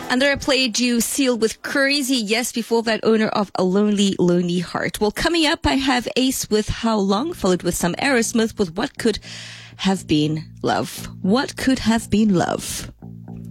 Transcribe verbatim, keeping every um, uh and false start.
And there I played you Seal with Crazy. Yes, before that, Owner of a Lonely, Lonely Heart. Well, coming up, I have Ace with How Long, followed with some Aerosmith with What Could Have Been Love. What Could Have Been Love?